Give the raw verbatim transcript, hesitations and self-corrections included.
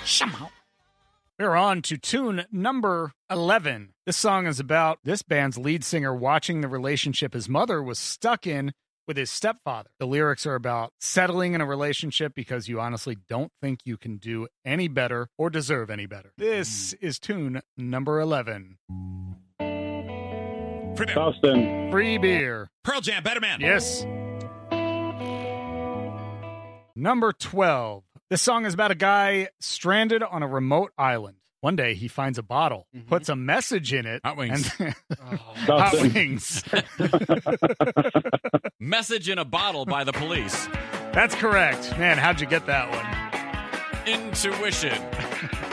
Somehow. We're on to tune number eleven. This song is about this band's lead singer watching the relationship his mother was stuck in with his stepfather. The lyrics are about settling in a relationship because you honestly don't think you can do any better or deserve any better. This is tune number eleven. Free beer. Boston. Free beer. Pearl Jam, Better Man. Yes. Number twelve. This song is about a guy stranded on a remote island. One day he finds a bottle, Mm-hmm. puts a message in it. Hot Wings. And Oh. Hot Boston. Wings. Message in a bottle by the police. That's correct. Man, how'd you get that one? Intuition.